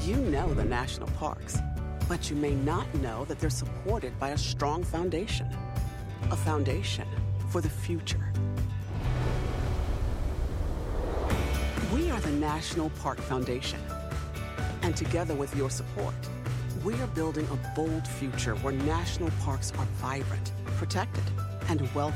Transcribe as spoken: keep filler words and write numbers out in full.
You know the national parks, but you may not know that they're supported by a strong foundation. A foundation for the future. We are the National Park Foundation. And together with your support, we are building a bold future where national parks are vibrant, protected, and well